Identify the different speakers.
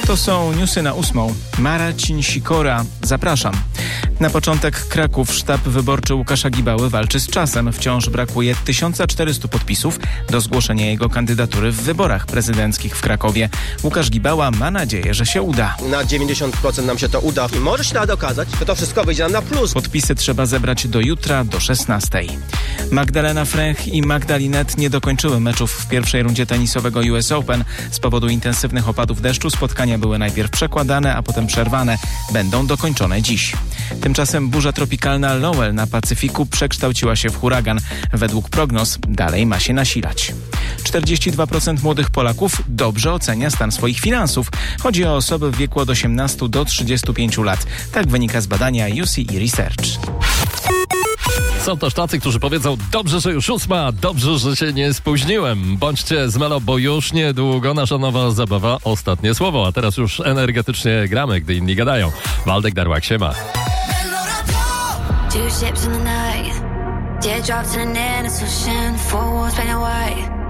Speaker 1: To są newsy na 8. Marcin Sikora. Zapraszam. Na początek Kraków. Sztab wyborczy Łukasza Gibały walczy z czasem. Wciąż brakuje 1400 podpisów do zgłoszenia jego kandydatury w wyborach prezydenckich w Krakowie. Łukasz Gibała ma nadzieję, że się uda.
Speaker 2: Na 90% nam się to uda i może się da dokazać, że to wszystko wyjdzie nam na plus.
Speaker 1: Podpisy trzeba zebrać do jutra, do 16. Magdalena Fręch i Magda Linette nie dokończyły meczów w pierwszej rundzie tenisowego US Open. Z powodu intensywnych opadów deszczu spotkania były najpierw przekładane, a potem przerwane. Będą dokończone dziś. Tymczasem burza tropikalna Lowell na Pacyfiku przekształciła się w huragan. Według prognoz dalej ma się nasilać. 42% młodych Polaków dobrze ocenia stan swoich finansów. Chodzi o osoby w wieku od 18 do 35 lat. Tak wynika z badania UCE Research.
Speaker 3: Są też tacy, którzy powiedzą: dobrze, że już 8, dobrze, że się nie spóźniłem. Bądźcie z Melo, bo już niedługo nasza nowa zabawa Ostatnie Słowo. A teraz już energetycznie gramy, gdy inni gadają. Waldek Darłak, siema.
Speaker 4: Two ships in the night, teardrops in an innocent ocean, four walls painted white.